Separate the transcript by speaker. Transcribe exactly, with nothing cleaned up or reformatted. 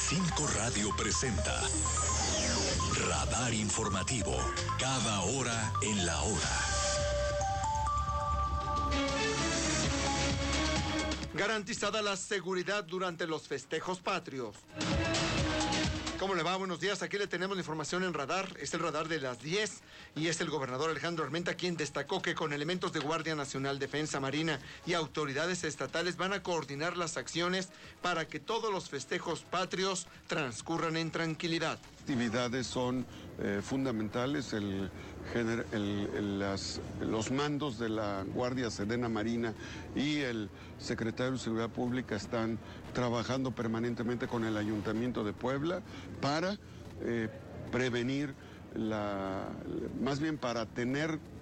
Speaker 1: Cinco Radio presenta Radar Informativo, cada hora en la hora.
Speaker 2: Garantizada la seguridad durante los festejos patrios. ¿Cómo le va? Buenos días. Aquí le tenemos la información en Radar. Es el Radar de las diez y es el gobernador Alejandro Armenta quien destacó que con elementos de Guardia Nacional, Defensa Marina y autoridades estatales van a coordinar las acciones para que todos los festejos patrios transcurran en tranquilidad.
Speaker 3: Actividades son eh, fundamentales. El, gener, el, el, las, los mandos de la Guardia Sedena Marina y el secretario de Seguridad Pública están trabajando permanentemente con el Ayuntamiento de Puebla para eh, prevenir, la, más bien para tener